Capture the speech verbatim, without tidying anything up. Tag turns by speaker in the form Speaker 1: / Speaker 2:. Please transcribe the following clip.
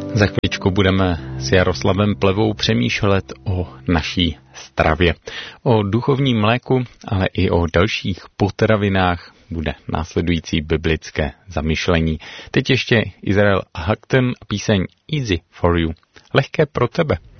Speaker 1: Za chvíličku budeme s Jaroslavem Plevou přemýšlet o naší stravě. O duchovním mléku, ale i o dalších potravinách bude následující biblické zamyšlení. Teď ještě Izrael Hakten, píseň Easy for You. Lehké pro tebe.